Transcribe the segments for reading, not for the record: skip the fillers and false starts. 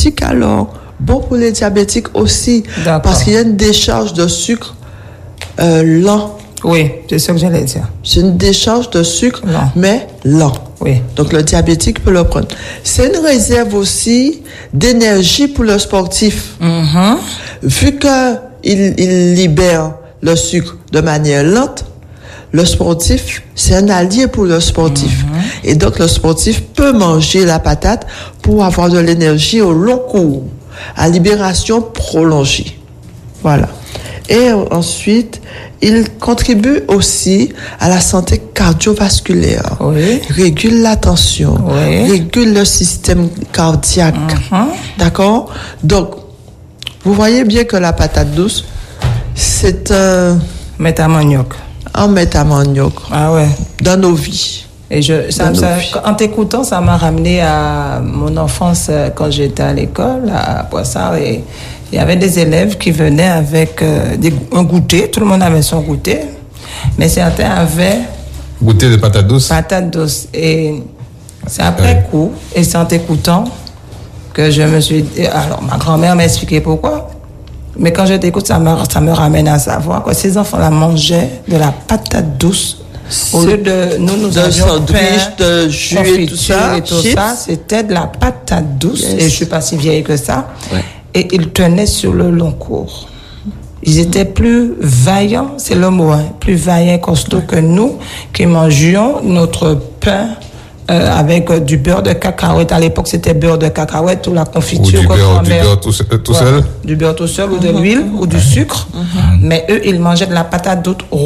diabétiques, alors, bon pour les diabétiques aussi. D'accord. Parce qu'il y a une décharge de sucre lent. Oui, c'est ce que j'allais dire. C'est une décharge de sucre, Lent. mais lent. Oui. Donc, le diabétique peut le prendre. C'est une réserve aussi d'énergie pour le sportif. Vu qu'il libère le sucre de manière lente, le sportif, c'est un allié pour le sportif. Et donc, le sportif peut manger la patate pour avoir de l'énergie au long cours, à libération prolongée. Voilà. Et ensuite, il contribue aussi à la santé cardiovasculaire. Oui. Régule la tension, Oui. régule le système cardiaque. D'accord? Donc, vous voyez bien que la patate douce, c'est un Métamanioc. métamanioc Ah ouais. dans nos vies. Et en t'écoutant, ça m'a ramené à mon enfance quand j'étais à l'école, à Poissard, et il y avait des élèves qui venaient avec un goûter. Tout le monde avait son goûter, mais certains avaient Goûter de patates douces. patates douces. Et c'est après coup, et c'est en t'écoutant que je me suis dit, alors ma grand-mère m'a expliqué pourquoi. Mais quand je t'écoute, ça me ramène à savoir que ces enfants-là mangeaient de la patate douce. Au lieu de nous de avions sandwich, de jus et tout ça, chips. C'était de la patate douce. Yes. Et je suis pas si vieille que ça. Ouais. Et ils tenaient sur le long cours. Ils étaient plus vaillants, c'est le mot, hein, plus vaillants, costauds que nous, qui mangions notre pain avec du beurre de cacahuète. À l'époque, c'était beurre de cacahuète ou la confiture. Ou du beurre grand-mère. tout seul. Du beurre tout seul ou de l'huile ou du sucre. Mais eux, ils mangeaient de la patate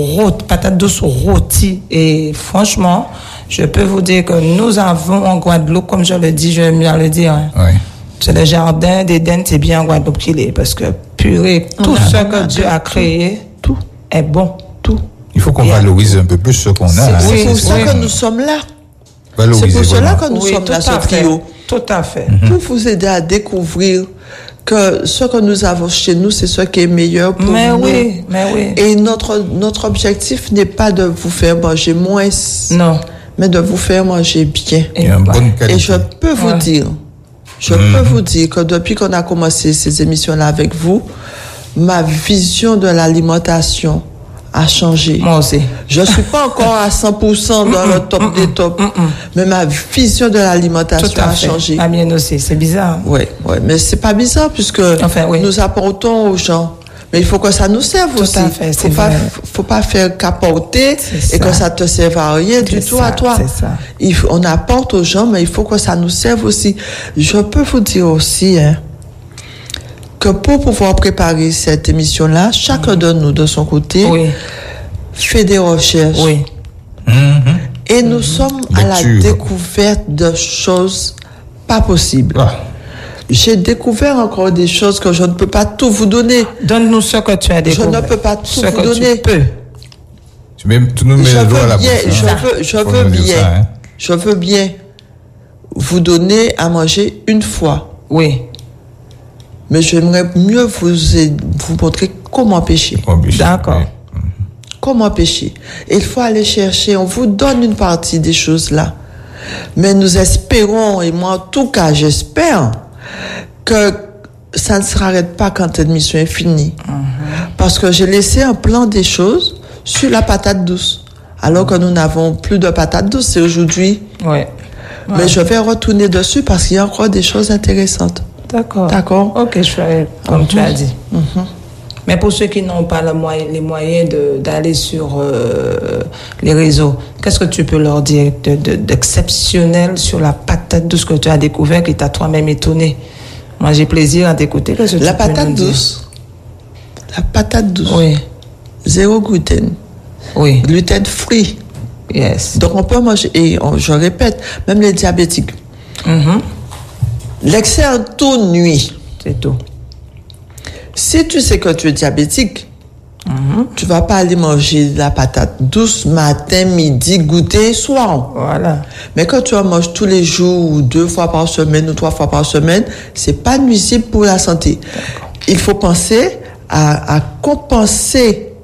douce rôtie. Et franchement, je peux vous dire que nous avons en Guadeloupe, comme je le dis, je vais bien le dire, hein, Oui. c'est le jardin d'Éden, c'est bien en Guadeloupe qu'il est. Parce que, purée, tout ce que Dieu a créé, tout est bon. Tout. Il faut qu'on valorise un peu plus ce qu'on a. C'est pour ça oui. que nous sommes là. Valoriser, C'est pour cela vraiment. que nous sommes tout là, à ce fait. trio. Tout à fait. Pour vous aider à découvrir que ce que nous avons chez nous, c'est ce qui est meilleur pour Mais nous. oui. Et notre objectif n'est pas de vous faire manger moins, Non. mais de vous faire manger bien. Et en bonne qualité. Et je peux vous dire, que depuis qu'on a commencé ces émissions-là avec vous, ma vision de l'alimentation a changé. Moi aussi. Je suis pas encore à 100% dans le top des tops, mais ma vision de Tout l'alimentation à a fait. changé. La mienne aussi. C'est bizarre. Ouais, mais c'est pas bizarre puisque Enfin, oui. nous apportons aux gens. Mais il faut que ça nous serve Tout aussi. à fait, c'est vrai. Faut pas faire qu'apporter C'est et que ça. ça te serve à rien du C'est tout ça, à toi. c'est ça. On apporte aux gens, mais il faut que ça nous serve aussi. Je peux vous dire aussi, que pour pouvoir préparer cette émission-là, chacun de nous, de son côté, Oui. fait des recherches. Oui. Et nous sommes à la Lecture. découverte de choses pas possibles. Ah. J'ai découvert encore des choses que je ne peux pas tout vous donner. Donne-nous ce que tu as découvert. Je ne peux pas tout ce vous que donner. tu peux. Tu nous mets Je le doigt à la veux bien, bouche. je veux bien vous donner à manger une fois. Oui. Mais j'aimerais mieux vous montrer comment pêcher. D'accord. Comment pêcher. Et il faut aller chercher. On vous donne une partie des choses là. Mais nous espérons, et moi en tout cas j'espère, que ça ne s'arrête pas quand cette mission est finie. Parce que j'ai laissé un plan des choses sur la patate douce. Alors que nous n'avons plus de patate douce, c'est aujourd'hui. Oui. Mais je vais retourner dessus parce qu'il y a encore des choses intéressantes. D'accord. D'accord. Ok, je ferai comme tu as dit. Mais pour ceux qui n'ont pas les moyens d'aller sur les réseaux, qu'est-ce que tu peux leur dire d'exceptionnel sur la patate douce que tu as découvert, qui t'a toi-même étonné? Moi, j'ai plaisir à t'écouter. La patate douce. La patate douce. Oui. Zéro gluten. Oui. Gluten free. Yes. Donc on peut manger, et je répète, même les diabétiques. L'excès en tout nuit. C'est tout. Si tu sais que tu es diabétique, tu vas pas aller manger de la patate douce matin, midi, goûter, soir. Voilà. Mais quand tu en manges tous les jours, ou 2 fois par semaine, ou 3 fois par semaine, c'est pas nuisible pour la santé. Il faut penser à compenser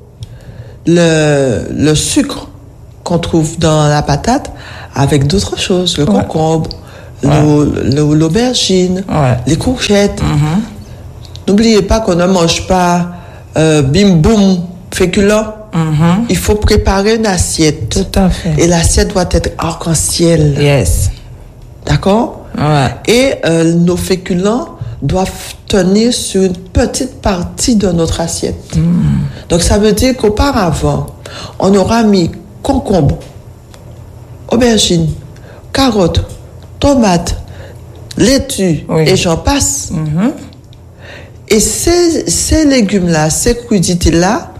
le sucre qu'on trouve dans la patate avec d'autres choses, le concombre, l'aubergine, Ouais. les courgettes. N'oubliez pas qu'on ne mange pas bim boum féculent. Il faut préparer une assiette. Tout à fait. Et l'assiette doit être arc-en-ciel. Yes. D'accord? Ouais. Et nos féculents doivent tenir sur une petite partie de notre assiette. Donc ça veut dire qu'auparavant, on aura mis concombre, aubergine, carottes, tomates, laitue, Oui. et j'en passe. Et ces légumes-là, ces crudités-là,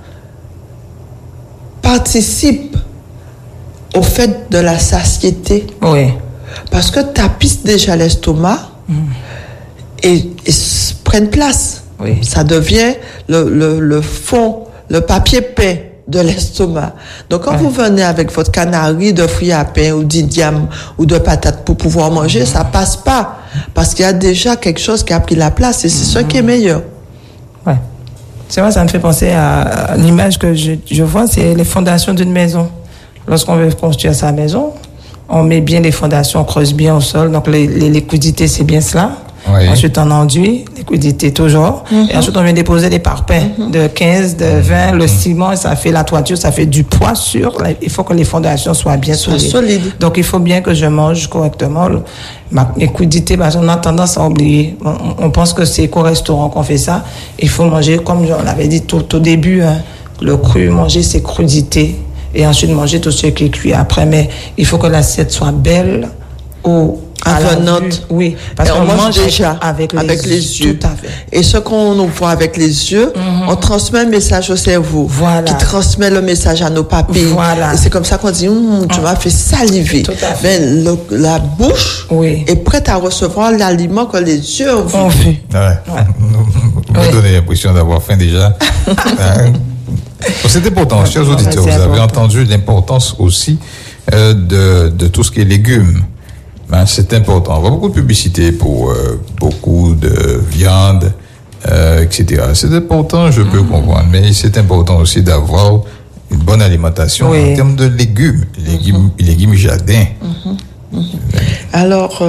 participent au fait de la satiété. Oui. Parce que tapissent déjà l'estomac et prennent place. Oui. Ça devient le fond, le papier peint de l'estomac. Donc, quand vous venez avec votre canari de fruits à pain ou d'idiame ou de patates pour pouvoir manger, ça passe pas. Parce qu'il y a déjà quelque chose qui a pris la place et c'est ce qui est meilleur. Ouais. C'est vrai, ça me fait penser à l'image que je vois, c'est les fondations d'une maison. Lorsqu'on veut construire sa maison, on met bien les fondations, on creuse bien au sol. Donc, les crudités, c'est bien cela. Oui. Ensuite, on enduit, les crudités toujours. Et ensuite, on vient déposer des parpaings de 15, de 20, le ciment, ça fait la toiture, ça fait du poids sur. Il faut que les fondations soient bien solides. Donc, il faut bien que je mange correctement. Mes crudités, parce qu'on a tendance à oublier. On pense que c'est qu'au restaurant qu'on fait ça. Il faut manger, comme on l'avait dit tout au début, hein, le cru, manger ses crudités. Et ensuite, manger tout ce qui est cuit après. Mais il faut que l'assiette soit belle avenante. Oui, parce qu'on mange déjà avec les yeux. Tout à fait. Et ce qu'on nous voit avec les yeux, on transmet un message au cerveau. Voilà. Qui transmet le message à nos papilles. Voilà. Et c'est comme ça qu'on dit, tu m'as fait saliver. Tout à fait. Mais la bouche est prête à recevoir l'aliment que les yeux ont vu. Vous donnez l'impression d'avoir faim déjà. C'est important, chers auditeurs, vous avez entendu l'importance aussi de tout ce qui est légumes. Ben, c'est important. On voit beaucoup de publicité pour beaucoup de viande, etc. C'est important, je peux comprendre, mais c'est important aussi d'avoir une bonne alimentation en termes de légumes, légumes jardins. Alors,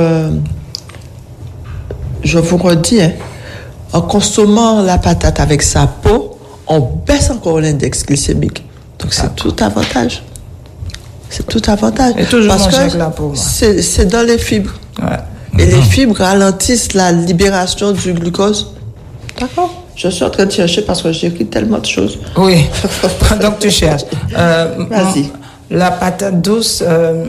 je vous redis, en consommant la patate avec sa peau, on baisse encore l'index glycémique. Donc, c'est tout avantage. C'est tout avantage. Et toujours parce manger avec que la peau. c'est dans les fibres. Ouais. Et les fibres ralentissent la libération du glucose. D'accord? Je suis en train de chercher parce que j'écris tellement de choses. Oui. Donc, tu cherches. Vas-y. La patate douce,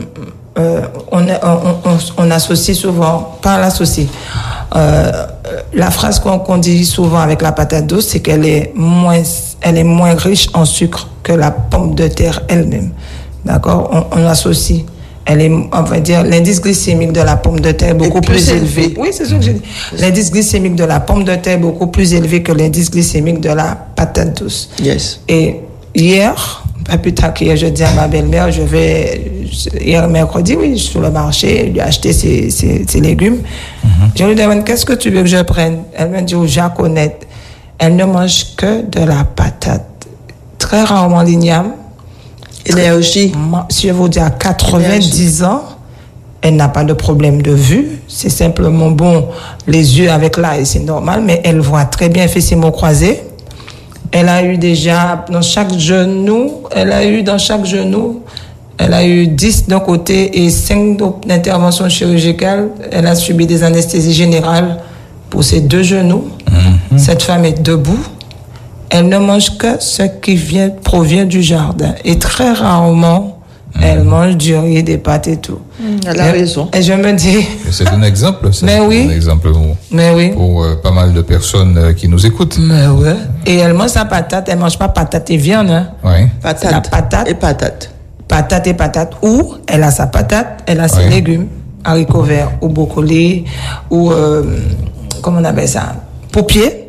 on associe souvent, pas l'associe. La phrase qu'on dit souvent avec la patate douce, c'est qu'elle est moins riche en sucre que la pomme de terre elle-même. D'accord? On associe. On va dire, l'indice glycémique de la pomme de terre est beaucoup plus élevé. Oui, c'est ce que j'ai dit. L'indice glycémique de la pomme de terre est beaucoup plus élevé que l'indice glycémique de la patate douce. Yes. Et hier, pas plus tard qu'hier, je dis à ma belle-mère, hier mercredi, je suis sur le marché, lui acheter ses légumes. Je lui demande, qu'est-ce que tu veux que je prenne? Elle me dit, Jaconette. Elle ne mange que de la patate. Très rarement l'igname. Énergie. Si je vous dis à 90 ans, elle n'a pas de problème de vue. C'est simplement les yeux avec l'œil, c'est normal, mais elle voit très bien, elle fait ses mots croisés. Elle a eu déjà, dans chaque genou, elle a eu 10 d'un côté et 5 d'intervention chirurgicale. Elle a subi des anesthésies générales pour ses 2 genoux. Cette femme est debout. Elle ne mange que ce qui provient du jardin. Et très rarement, elle mange du riz, des pâtes et tout. Elle a raison. Et je me dis... C'est un exemple. Un exemple pour pas mal de personnes qui nous écoutent. Mais ouais. Et elle mange sa patate. Elle ne mange pas patate et viande. Hein. Oui. Patate. La patate. Et patate. Patate et patate. Ou elle a sa patate, elle a ses légumes. Haricots verts ou brocoli. Ou, comment on appelle ça? Paupier.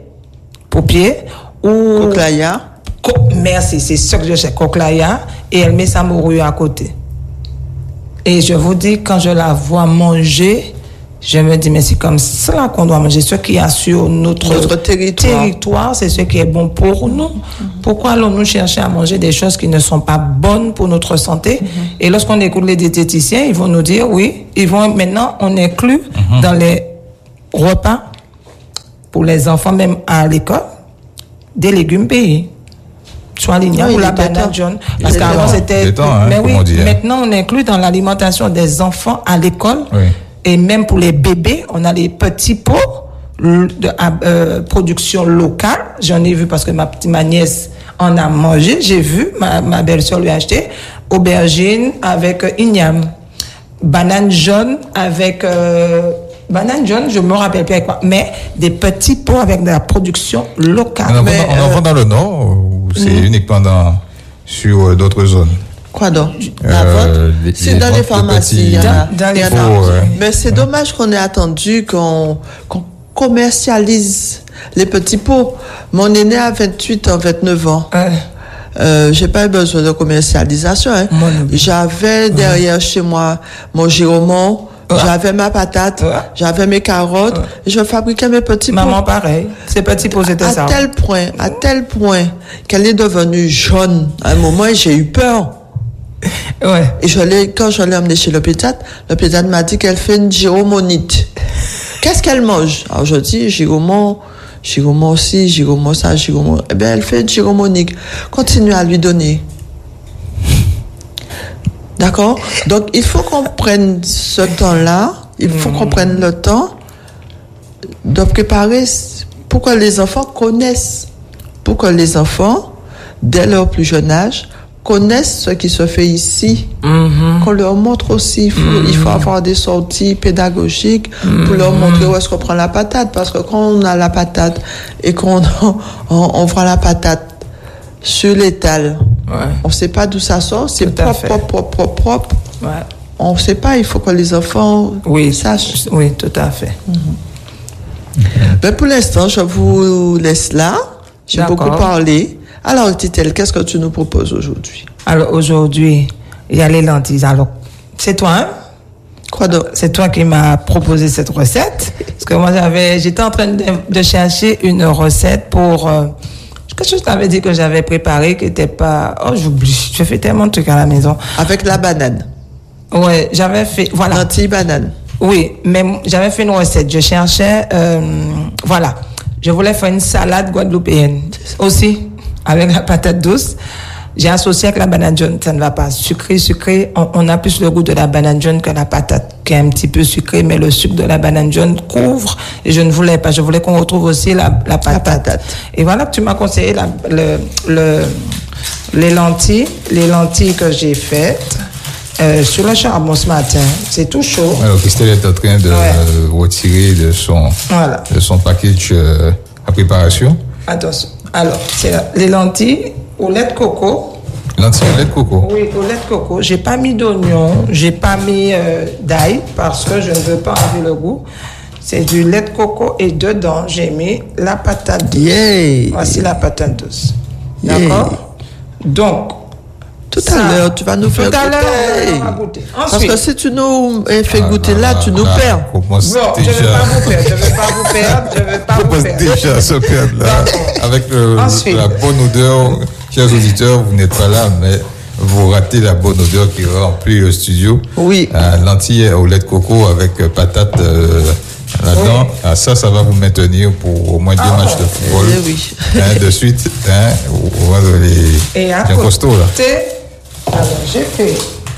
Ou coquelaya. Merci, c'est ce que je sais, coquelaya. Et elle met sa morue à côté. Et je vous dis, quand je la vois manger, Je me dis, mais c'est comme ça qu'on doit manger. Ce qui est sur notre territoire, c'est ce qui est bon pour nous. Pourquoi allons-nous chercher à manger des choses qui ne sont pas bonnes pour notre santé? Et lorsqu'on écoute les diététiciens, ils vont nous dire, oui, maintenant, on inclut dans les repas pour les enfants, même à l'école, des légumes pays. Soit l'igname ou la banane jaune. Parce qu'avant, c'était... Mais oui, maintenant, on inclut dans l'alimentation des enfants à l'école. Oui. Et même pour les bébés, on a les petits pots de production locale. J'en ai vu parce que ma nièce en a mangé. J'ai vu, ma belle-sœur lui a acheté aubergine avec igname, banane jaune avec... banane jaune, je me rappelle plus avec quoi, mais des petits pots avec de la production locale. On en vend dans le Nord ou c'est uniquement sur d'autres zones? Quoi donc? C'est dans les pharmacies. Mais c'est dommage qu'on ait attendu qu'on commercialise les petits pots. Mon aîné a 28 ans, 29 ans. J'ai pas eu besoin de commercialisation. Hein. J'avais derrière chez moi mon giromont, j'avais ma patate, j'avais mes carottes, et je fabriquais mes petits pots. Maman, pareil. Ces petits pots, c'était ça. À tel point qu'elle est devenue jaune. À un moment, j'ai eu peur. Ouais. Et quand je l'ai emmenée chez le pédiatre m'a dit qu'elle fait une gyromonite. Qu'est-ce qu'elle mange? Alors je dis, giromont aussi, giromont ça, giromont. Eh bien, elle fait une gyromonique. Continue à lui donner. D'accord? Donc, il faut qu'on prenne ce temps-là, il faut qu'on prenne le temps de préparer pour que les enfants connaissent, dès leur plus jeune âge, connaissent ce qui se fait ici, qu'on leur montre aussi. Il faut avoir des sorties pédagogiques pour leur montrer où est-ce qu'on prend la patate, parce que quand on a la patate et qu'on on voit la patate sur l'étal, on ne sait pas d'où ça sort, c'est propre. Ouais. On ne sait pas, il faut que les enfants sachent. Oui, tout à fait. Ben pour l'instant, je vous laisse là. J'ai beaucoup parlé. Alors, Titel, qu'est-ce que tu nous proposes aujourd'hui? Alors, aujourd'hui, il y a les lentilles. Alors, c'est toi, hein? Quoi donc? C'est toi qui m'as proposé cette recette. Parce que moi, j'étais en train de chercher une recette pour... Qu'est-ce que je t'avais dit que j'avais préparé qui n'était pas... Oh, j'oublie. Je fais tellement de trucs à la maison. Avec la banane? Ouais, j'avais fait... Voilà. Lentilles, banane? Oui, mais j'avais fait une recette. Je cherchais... voilà. Je voulais faire une salade guadeloupéenne. Aussi. Avec la patate douce, j'ai associé avec la banane jaune, ça ne va pas. Sucré, on a plus le goût de la banane jaune que la patate, qui est un petit peu sucrée, mais le sucre de la banane jaune couvre, et je ne voulais pas. Je voulais qu'on retrouve aussi la patate. Et voilà que tu m'as conseillé les lentilles que j'ai faites. Sur le charbon ce matin, c'est tout chaud. Alors, Christelle est en train de retirer de son package à préparation. Attention. Alors, c'est les lentilles au lait de coco. Lentilles au lait de coco? Oui, au lait de coco. J'ai pas mis d'oignon, j'ai pas mis d'ail parce que je ne veux pas enlever le goût. C'est du lait de coco et dedans, j'ai mis la patate douce. Yeah. Voici la patate douce. D'accord? Donc, tout à l'heure, tu vas nous faire goûter. Parce que si tu nous fais goûter là, tu nous perds. Non, je ne veux pas vous perdre. Déjà se perdre là. Avec la bonne odeur, chers auditeurs, vous n'êtes pas là, mais vous ratez la bonne odeur qui remplit le studio. Oui. Lentilles au lait de coco avec patate là-dedans. Oui. Ça va vous maintenir pour au moins 2 matchs de football. Oui. De suite, on va les costauds là. Alors, j'ai fait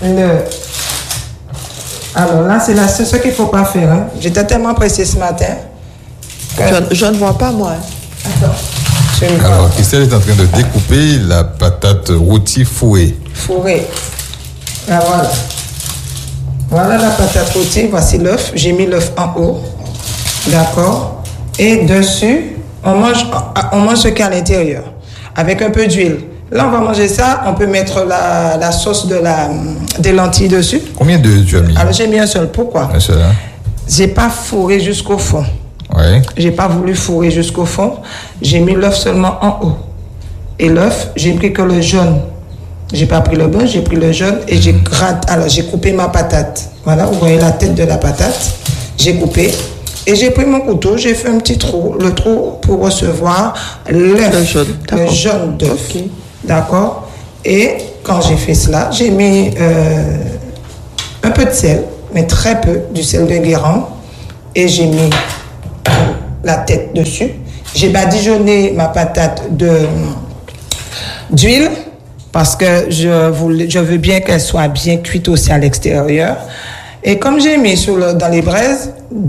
Alors là, c'est ce qu'il ne faut pas faire. Hein. J'étais tellement pressée ce matin. Je ne vois pas, moi. Attends. Alors, Christelle est en train de découper la patate rôtie fourrée. Ah, voilà. Voilà la patate rôtie. Voici l'œuf. J'ai mis l'œuf en haut. D'accord. Et dessus, on mange ce qu'il y a à l'intérieur. Avec un peu d'huile. Là, on va manger ça. On peut mettre la sauce des lentilles dessus. Combien d'œufs tu as mis? Alors, j'ai mis un seul. Pourquoi? Un seul, hein? J'ai pas fourré jusqu'au fond. Oui. J'ai pas voulu fourrer jusqu'au fond. J'ai mis l'œuf seulement en haut. Et l'œuf, j'ai pris que le jaune. J'ai pas pris le blanc, j'ai pris le jaune et j'ai coupé ma patate. Voilà, vous voyez la tête de la patate. J'ai coupé. Et j'ai pris mon couteau, j'ai fait un petit trou, le trou pour recevoir l'œuf, le jaune d'œuf. Okay. D'accord? Et quand j'ai fait cela, j'ai mis un peu de sel, mais très peu, du sel de Guérande. Et j'ai mis la tête dessus. J'ai badigeonné ma patate d'huile parce que je veux bien qu'elle soit bien cuite aussi à l'extérieur. Et comme j'ai mis dans les braises,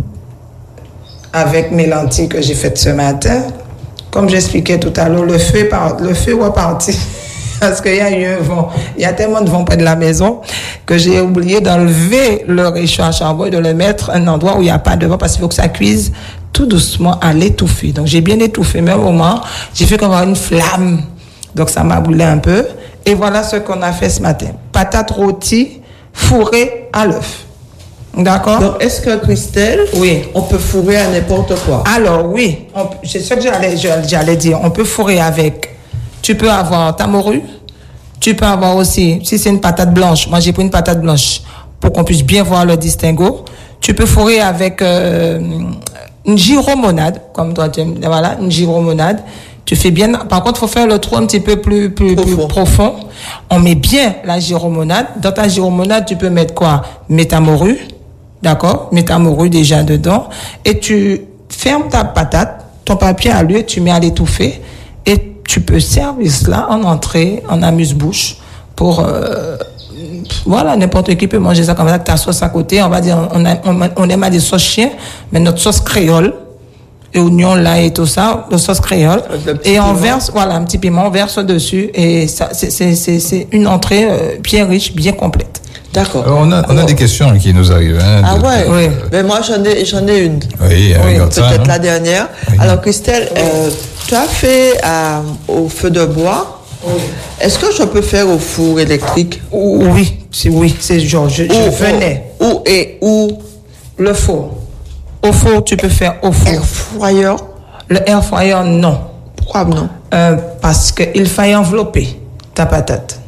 avec mes lentilles que j'ai faites ce matin, comme j'expliquais tout à l'heure, le feu reparti. Parce qu'il y a eu un vent. Il y a tellement de vent près de la maison que j'ai oublié d'enlever le réchaud à charbon et de le mettre à un endroit où il n'y a pas de vent parce qu'il faut que ça cuise tout doucement à l'étouffer. Donc j'ai bien étouffé, mais au moment, j'ai fait comme une flamme. Donc ça m'a brûlé un peu. Et voilà ce qu'on a fait ce matin. Patates rôties fourrées à l'œuf. D'accord? Donc, est-ce que, Christelle, oui, on peut fourrer à n'importe quoi? Alors, oui. C'est ce que j'allais dire. On peut fourrer avec... Tu peux avoir ta morue. Tu peux avoir aussi, si c'est une patate blanche, moi j'ai pris une patate blanche pour qu'on puisse bien voir le distinguo. Tu peux fourrer avec une gyromonade, comme toi tu aimes. Voilà, une gyromonade. Tu fais bien. Par contre, faut faire le trou un petit peu plus profond. On met bien la gyromonade. Dans ta gyromonade, tu peux mettre quoi? Mets ta morue. D'accord? Mets ta morue déjà dedans. Et tu fermes ta patate, ton papier à l'huile, tu mets à l'étouffer. Et tu peux servir cela en entrée, en amuse-bouche, pour... voilà, n'importe qui peut manger ça comme ça, avec ta sauce à côté. On va dire, on aime à des sauces chiens, mais notre sauce créole, et oignon, l'ail et tout ça, la sauce créole. Et on verse, voilà, un petit piment, on verse dessus. Et ça, c'est une entrée bien riche, bien complète. D'accord. On a des questions qui nous arrivent. Hein, ah ouais. Oui. Mais moi j'en ai une. Oui, peut-être la dernière. Oui. Alors Christelle, tu as fait au feu de bois. Oui. Est-ce que je peux faire au four électrique? Oui, c'est genre je venais. Où le four. Au four, tu peux faire au four. Air fryer? Le air fryer, non. Pourquoi non? Parce qu'il faut envelopper ta patate.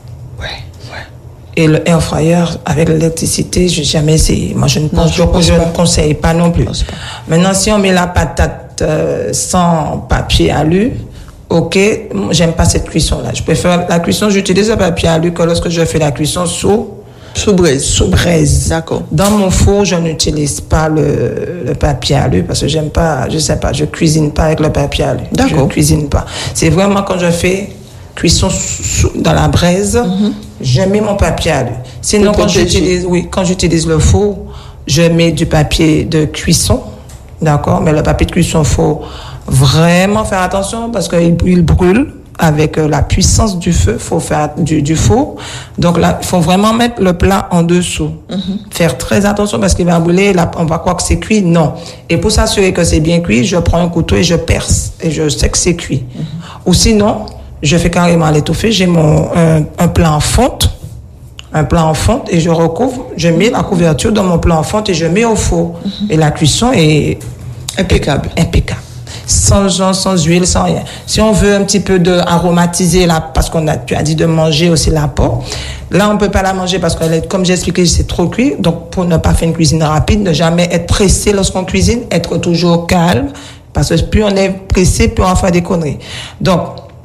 Et le air fryer, avec l'électricité, je n'ai jamais essayé. Moi, je ne conseille pas non plus. Maintenant, si on met la patate sans papier alu, ok, j'aime pas cette cuisson-là. Je préfère la cuisson, j'utilise le papier alu que lorsque je fais la cuisson sous braise. Sous braise. D'accord. Dans mon four, je n'utilise pas le papier alu parce que j'aime pas, je sais pas, je cuisine pas avec le papier alu. D'accord. Je cuisine pas. C'est vraiment quand je fais cuisson dans la braise, je mets mon papier alu. Sinon, quand j'utilise le four, je mets du papier de cuisson, d'accord? Mais le papier de cuisson, faut vraiment faire attention parce qu'il brûle avec la puissance du feu. Faut faire du four. Donc là, il faut vraiment mettre le plat en dessous. Faire très attention parce qu'il va brûler. Là, on va croire que c'est cuit. Non. Et pour s'assurer que c'est bien cuit, je prends un couteau et je perce. Et je sais que c'est cuit. Ou sinon, je fais carrément l'étouffer. J'ai un plat en fonte. Un plat en fonte et je recouvre. Je mets la couverture dans mon plat en fonte et je mets au four. Et la cuisson est impeccable. Impeccable. Sans huile, sans rien. Si on veut un petit peu aromatiser parce tu as dit de manger aussi la peau. Là, on peut pas la manger parce que, comme j'ai expliqué, c'est trop cuit. Donc, pour ne pas faire une cuisine rapide, ne jamais être pressé lorsqu'on cuisine, être toujours calme. Parce que plus on est pressé, plus on va faire des conneries. Donc,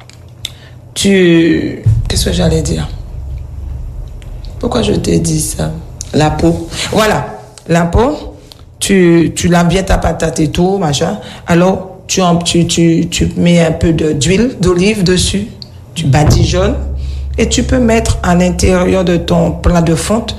qu'est-ce que j'allais dire? Pourquoi je t'ai dit ça? La peau. Voilà. La peau, tu laves bien ta patate et tout, machin. Alors, tu mets un peu d'huile d'olive dessus. Tu badigeonnes. Et tu peux mettre à l'intérieur de ton plat de fonte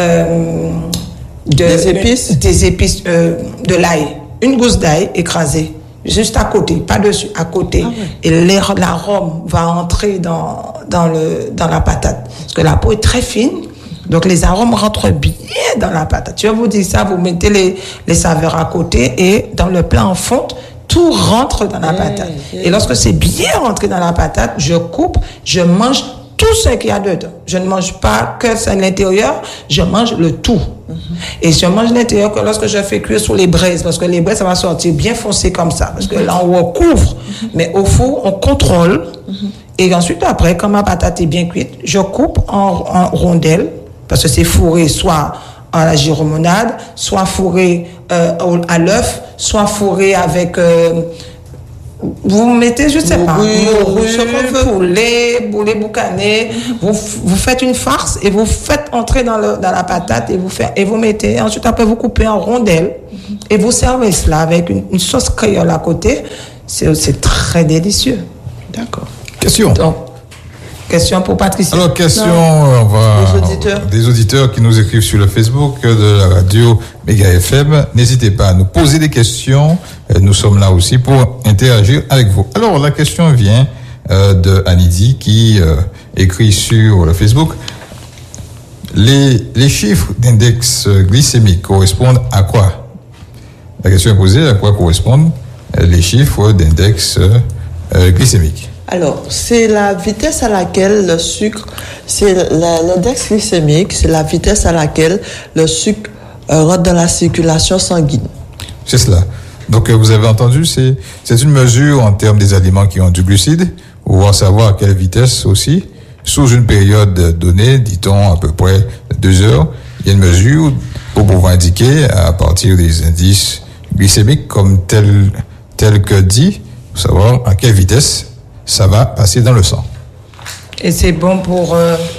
des épices. Des épices, de l'ail. Une gousse d'ail écrasée. Juste à côté, pas dessus, à côté. Ah ouais. Et l'arôme va entrer dans la patate. Parce que la peau est très fine. Donc, les arômes rentrent bien dans la patate. Je vais vous dire ça, vous mettez les saveurs à côté et dans le plat en fonte, tout rentre dans la patate. Et lorsque c'est bien rentré dans la patate, je coupe, je mange tout ce qu'il y a dedans. Je ne mange pas que ça à l'intérieur, je mange le tout. Et je mange l'intérieur que lorsque je fais cuire sur les braises, parce que les braises, ça va sortir bien foncé comme ça. Parce que là, on recouvre. Mais au four, on contrôle. Et ensuite, après, quand ma patate est bien cuite, je coupe en rondelles. Parce que c'est fourré soit à la gyromonade, soit fourré à l'œuf, soit fourré avec... vous mettez, je sais pas, morue, poulet boucané. Vous faites une farce et vous faites entrer dans la patate et vous mettez. Ensuite, après, vous coupez en rondelles et vous servez cela avec une sauce créole à côté. C'est très délicieux. D'accord. Question. Donc, question pour Patricia. Alors, question, des auditeurs qui nous écrivent sur le Facebook de la radio Méga FM. N'hésitez pas à nous poser des questions. Nous sommes là aussi pour interagir avec vous. Alors, la question vient de Anidi qui écrit sur le Facebook. Les chiffres d'index glycémique correspondent à quoi? La question est posée, à quoi correspondent les chiffres d'index glycémique? Alors, c'est la vitesse à laquelle le sucre, c'est l'index glycémique, c'est la vitesse à laquelle le sucre rentre dans la circulation sanguine. C'est cela. Donc, vous avez entendu, c'est une mesure en termes des aliments qui ont du glucide, pour pouvoir savoir à quelle vitesse aussi, sous une période donnée, dit-on à peu près 2 heures, il y a une mesure pour pouvoir indiquer à partir des indices glycémiques comme tel que dit, pour savoir à quelle vitesse ça va passer dans le sang. Et c'est bon pour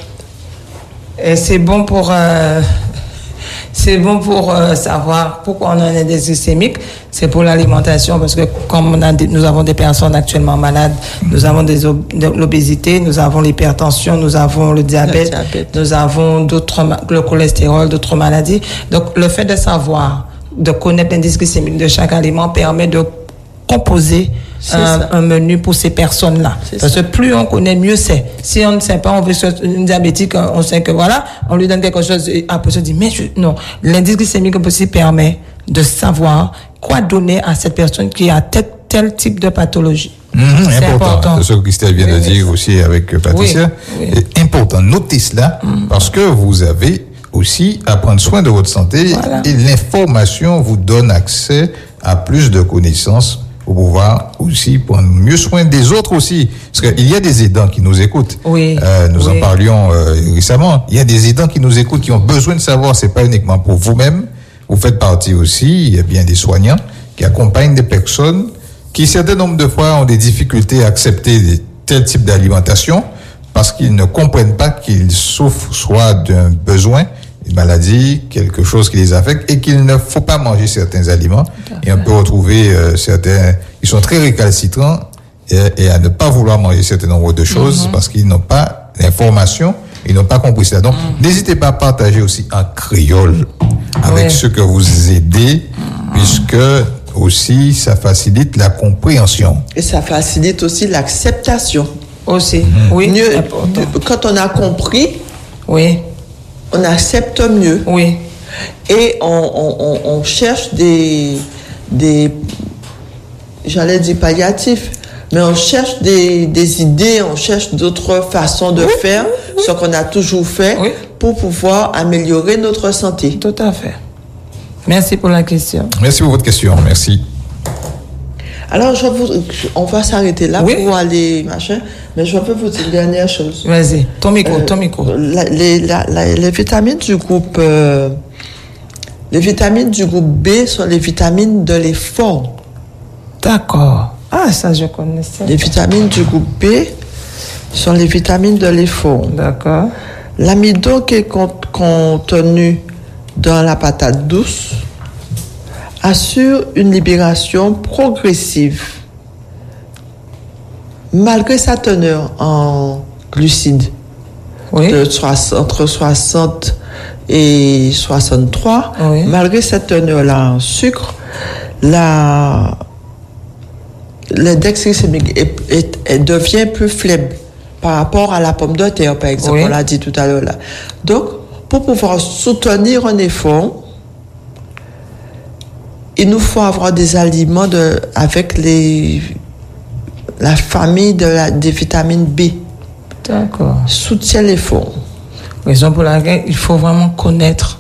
savoir pourquoi on a un index glycémique. C'est pour l'alimentation, parce que comme nous avons des personnes actuellement malades, nous avons de l'obésité, nous avons l'hypertension, nous avons le diabète, nous avons le cholestérol, d'autres maladies. Donc le fait de savoir, de connaître l'indice glycémique de chaque aliment permet de composer un menu pour ces personnes-là. Parce que plus on connaît, mieux c'est. Si on ne sait pas, on veut une diabétique, on sait que voilà, on lui donne quelque chose, et après on se dit, mais non, l'indice glycémique aussi permet de savoir quoi donner à cette personne qui a tel type de pathologie. C'est important. C'est ce que Christelle vient de dire aussi avec Patricia. Oui. C'est important. Notez cela parce que vous avez aussi à prendre soin de votre santé et l'information vous donne accès à plus de connaissances pour pouvoir aussi prendre mieux soin des autres aussi. Parce qu'il y a des aidants qui nous écoutent. Nous en parlions récemment. Il y a des aidants qui nous écoutent, qui ont besoin de savoir, c'est pas uniquement pour vous-même. Vous faites partie aussi, il y a bien des soignants qui accompagnent des personnes qui, certains nombres de fois, ont des difficultés à accepter tel type d'alimentation parce qu'ils ne comprennent pas qu'ils souffrent soit d'un besoin, une maladie, quelque chose qui les affecte et qu'il ne faut pas manger certains aliments. Et on peut retrouver certains, ils sont très récalcitrants et à ne pas vouloir manger un certain nombre de choses parce qu'ils n'ont pas l'information, ils n'ont pas compris cela. Donc, n'hésitez pas à partager aussi en créole avec ceux que vous aidez, puisque aussi ça facilite la compréhension. Et ça facilite aussi l'acceptation. Aussi, quand on a compris, on accepte mieux. Et on cherche des j'allais dire palliatifs, mais on cherche des idées, on cherche d'autres façons de faire ce qu'on a toujours fait pour pouvoir améliorer notre santé. Tout à fait. Merci pour la question. Merci pour votre question. Merci. Alors, on va s'arrêter là pour aller, mais je veux vous dire une dernière chose. Vas-y, ton micro. Les vitamines du groupe B sont les vitamines de l'effort. D'accord. Ah, ça, je connaissais. Les vitamines du groupe B sont les vitamines de l'effort. D'accord. L'amidon qui est contenu dans la patate douce assure une libération progressive malgré sa teneur en glucides entre 60 et 63. Malgré cette teneur-là en sucre, l'index glycémique devient plus faible par rapport à la pomme de terre, par exemple, on l'a dit tout à l'heure là. Donc, pour pouvoir soutenir un effort, il nous faut avoir des aliments avec la famille des vitamines B. D'accord. Soutient l'effort. Raison pour laquelle il faut vraiment connaître,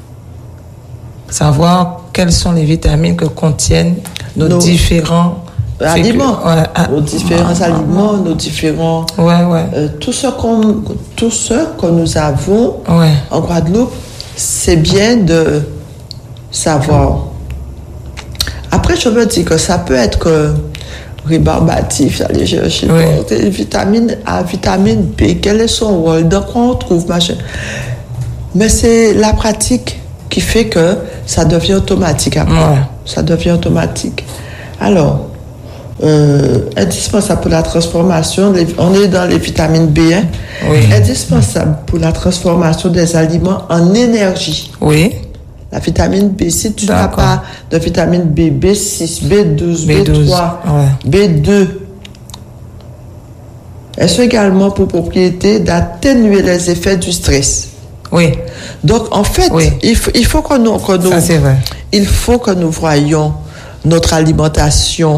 savoir quelles sont les vitamines que contiennent nos différents aliments, nos différents aliments, nos différents, tout ce que nous avons en Guadeloupe c'est bien de savoir. Après, je me dis que ça peut être que rébarbatif, aller chercher vitamine A, vitamine B, quel est son rôle, dans quoi on trouve, machin. Mais c'est la pratique qui fait que ça devient automatique après. Ouais. Ça devient automatique. Alors, indispensable pour la transformation, on est dans les vitamines B1, indispensable pour la transformation des aliments en énergie. Oui. La vitamine B, si tu n'as pas de vitamine B, B6, B12, B3, B2, elles sont également pour propriété d'atténuer les effets du stress. Oui. Donc, en fait, il faut que nous ça, c'est vrai. Il faut que nous voyions notre alimentation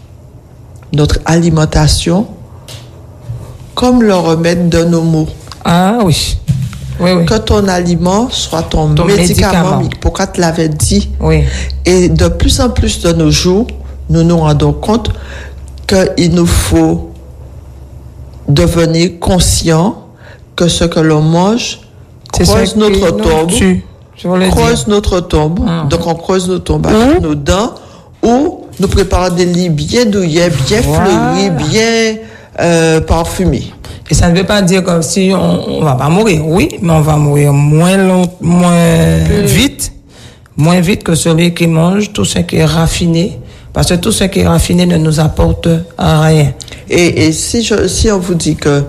comme le remède de nos maux. Ah oui. Oui, oui. Que ton aliment soit ton médicament. Hippocrate l'avait dit. Oui. Et de plus en plus de nos jours, nous nous rendons compte qu'il nous faut devenir conscients que ce que l'on mange creuse notre tombe. Creuse notre tombe. Donc on creuse nos tombes avec nos dents ou nous préparons des lits bien douillets, bien fleuris, bien parfumés. Et ça ne veut pas dire que si on va pas mourir, oui, mais on va mourir moins vite que celui qui mange tout ce qui est raffiné, parce que tout ce qui est raffiné ne nous apporte rien. Et si on vous dit que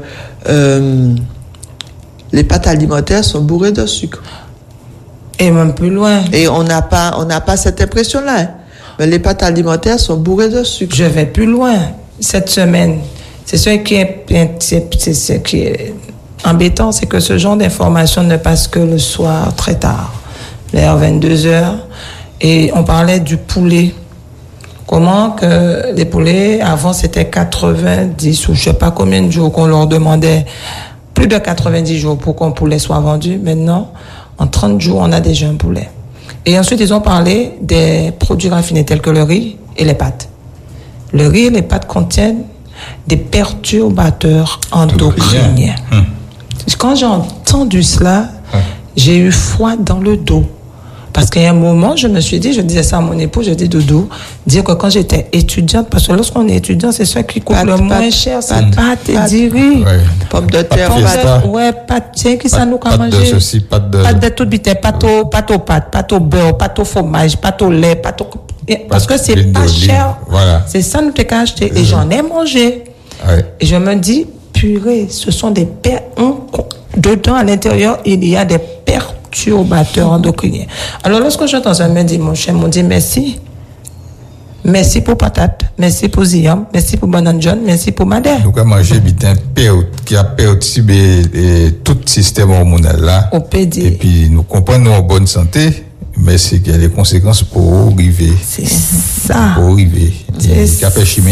les pâtes alimentaires sont bourrées de sucre. Et même plus loin. Et on n'a pas cette impression-là. Hein. Mais les pâtes alimentaires sont bourrées de sucre. Je vais plus loin. Cette semaine, c'est ce qui est embêtant, c'est que ce genre d'information ne passe que le soir, très tard, vers 22h. Et on parlait du poulet. Comment que les poulets, avant, c'était 90 ou je sais pas combien de jours qu'on leur demandait, plus de 90 jours pour qu'un poulet soit vendu. Maintenant, en 30 jours, on a déjà un poulet. Et ensuite, ils ont parlé des produits raffinés tels que le riz et les pâtes. Le riz et les pâtes contiennent des perturbateurs endocriniens. Quand j'ai entendu cela, j'ai eu froid dans le dos. Parce qu'à un moment, je disais ça à mon époux, je dis Doudou, dire que quand j'étais étudiante, parce que lorsqu'on est étudiant, c'est ça qui coûte le moins cher, c'est pâtes et du riz. Pommes de terre, pâtes, c'est qui ça nous a mangé. Pâtes de ceci, pâtes de tout bité, pâtes aux pâtes, pâtes au beurre, pâtes au fromage, pâtes au lait, pâtes au... Parce que c'est pas cher. Voilà. C'est ça nous t'ai acheté. Et j'en ai mangé. Et je me dis, purée, ce sont des dedans, à l'intérieur, il y a des perturbateurs endocriniens. Alors, lorsque j'entends ça, me dit, mon cher, me dit merci. Merci pour patate, merci pour ziam, merci pour banane jaune, merci pour madère. Nous avons mangé bitin qui a perturbé tout le système hormonal là. Et puis, nous comprenons en bonne santé, mais c'est qu'il y a des conséquences pour arriver. C'est ça. Pour arriver. Il y a fait chimie,